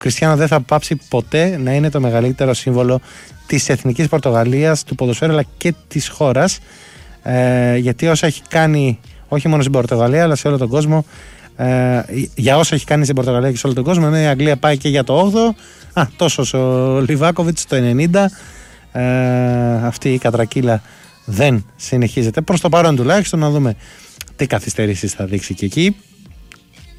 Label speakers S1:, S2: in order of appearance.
S1: Κριστιάνο δεν θα πάψει ποτέ να είναι το μεγαλύτερο σύμβολο της εθνικής Πορτογαλίας, του ποδοσφαίρου αλλά και της χώρας, γιατί όσα έχει κάνει όχι μόνο στην Πορτογαλία αλλά σε όλο τον κόσμο, για όσα έχει κάνει στην Πορτογαλία και σε όλο τον κόσμο, η Αγγλία πάει και για το 8ο, τόσο ο Λιβάκοβιτς το 90, αυτή η κατρακύλα δεν συνεχίζεται προς το παρόν τουλάχιστον, να δούμε τι καθυστερήσεις θα δείξει και εκεί.